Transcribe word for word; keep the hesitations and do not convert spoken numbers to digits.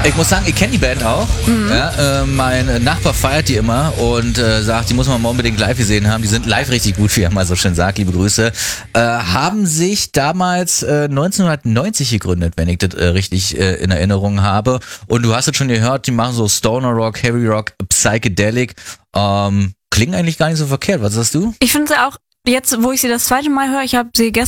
Ich muss sagen, ich kenne die Band auch. Mhm. Ja, äh, mein Nachbar feiert die immer und äh, sagt, die muss man mal unbedingt live gesehen haben. Die sind live richtig gut, wie er mal so schön sagt. Liebe Grüße. Äh, haben sich damals äh, neunzehnhundertneunzig gegründet, wenn ich das äh, richtig äh, in Erinnerung habe. Und du hast es schon gehört, die machen so Stoner Rock, Heavy Rock, Psychedelic. Ähm, klingt eigentlich gar nicht so verkehrt. Was sagst du? Ich finde sie auch, jetzt wo ich sie das zweite Mal höre, ich habe sie gestern